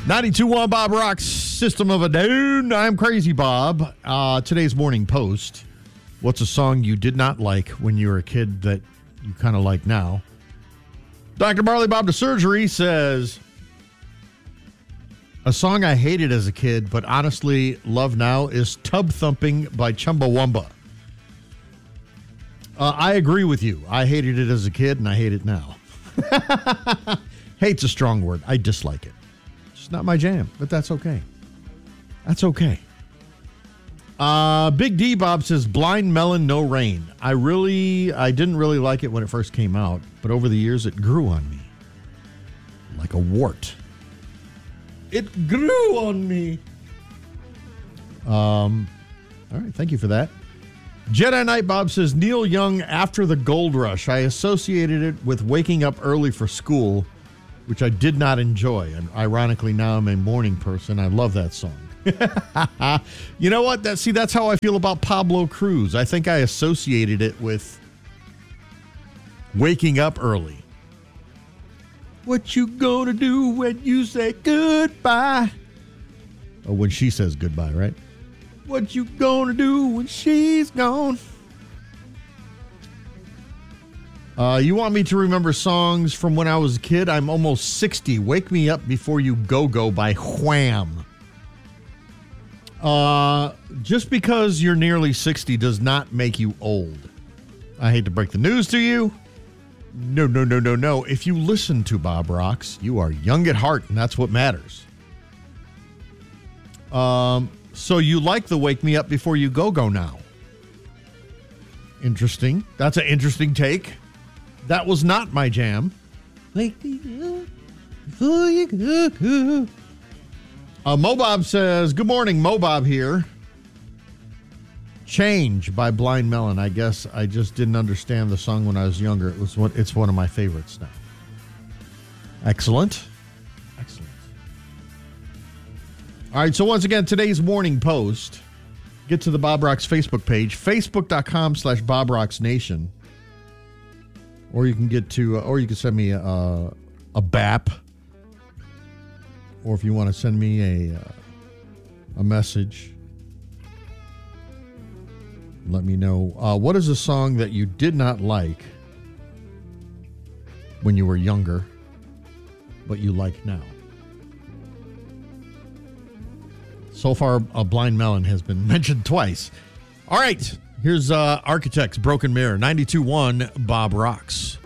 92.1 Bob Rock's System of a Down. I'm Crazy Bob. Today's Morning Post. What's a song you did not like when you were a kid that you kind of like now? Dr. Barley Bob to Surgery says, a song I hated as a kid, but honestly love now is Tub Thumping by Chumbawamba. I agree with you. I hated it as a kid, and I hate it now. Hate's a strong word. I dislike it. It's not my jam, but that's okay. That's okay. Big D Bob says, Blind Melon, No Rain. I didn't really like it when it first came out, but over the years it grew on me. Like a wart. It grew on me. All right, thank you for that. Jedi Knight Bob says, Neil Young, After the Gold Rush. I associated it with waking up early for school, which I did not enjoy. And ironically, now I'm a morning person. I love that song. You know what? That's how I feel about Pablo Cruz. I think I associated it with waking up early. What you gonna do when you say goodbye? Or when she says goodbye, right? What you gonna do when she's gone? You want me to remember songs from when I was a kid? I'm almost 60. Wake Me Up Before You Go-Go by Wham. Just because you're nearly 60 does not make you old. I hate to break the news to you. No. If you listen to Bob Rocks, you are young at heart, and that's what matters. So you like the Wake Me Up Before You Go-Go now. Interesting. That's an interesting take. That was not my jam. Wake me up before you go-go. Mobob says, good morning, Mobob here. Change by Blind Melon. I guess I just didn't understand the song when I was younger. It's one of my favorites now. Excellent. All right, so once again, today's Morning Post. Get to the Bob Rocks Facebook page, facebook.com/BobRocksNation. Or you can send me a BAP. Or if you want to send me a message, let me know. What is a song that you did not like when you were younger, but you like now? So far, a Blind Melon has been mentioned twice. All right, here's Architects, Broken Mirror, 92.1 Bob Rocks.